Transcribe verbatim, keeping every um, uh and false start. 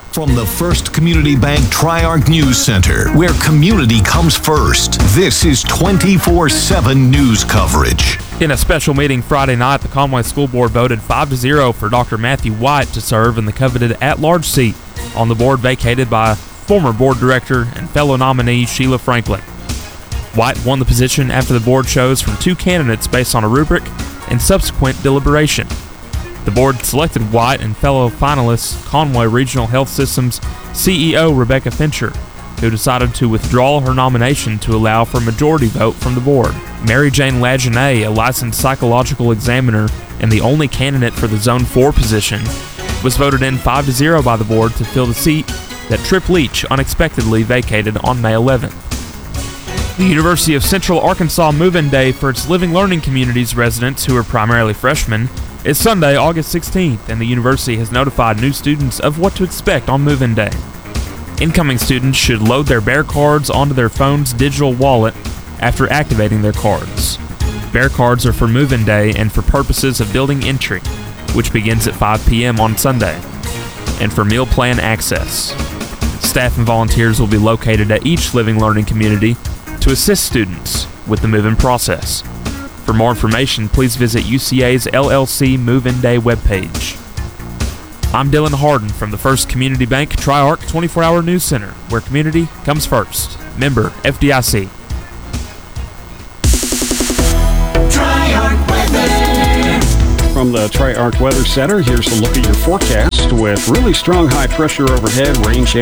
From the First Community Bank Tri-Arc News Center, where community comes first, this is twenty-four seven news coverage. In a special meeting Friday night, the Conway School Board voted five to zero for Doctor Matthew White to serve in the coveted at-large seat on the board vacated by former board director and fellow nominee Sheila Franklin. White won the position after the board chose from two candidates based on a rubric and subsequent deliberation. The board selected White and fellow finalist Conway Regional Health System's C E O Rebecca Fincher, who decided to withdraw her nomination to allow for a majority vote from the board. Mary Jane Lajeunesse, a licensed psychological examiner and the only candidate for the Zone four position, was voted in five to zero by the board to fill the seat that Trip Leach unexpectedly vacated on May eleventh. The University of Central Arkansas Move-In Day for its Living Learning Communities residents, who are primarily freshmen, is Sunday, August sixteenth, and the university has notified new students of what to expect on Move-In Day. Incoming students should load their Bear cards onto their phone's digital wallet after activating their cards. Bear cards are for Move-In Day and for purposes of building entry, which begins at five p.m. on Sunday, and for meal plan access. Staff and volunteers will be located at each Living Learning community to assist students with the move-in process. For more information, please visit U C A's L L C Move-In Day webpage. I'm Dylan Harden from the First Community Bank Tri-Arc twenty-four hour News Center, where community comes first. Member F D I C. Tri-Arc Weather. From the Tri-Arc Weather Center, here's a look at your forecast with really strong high pressure overhead, rain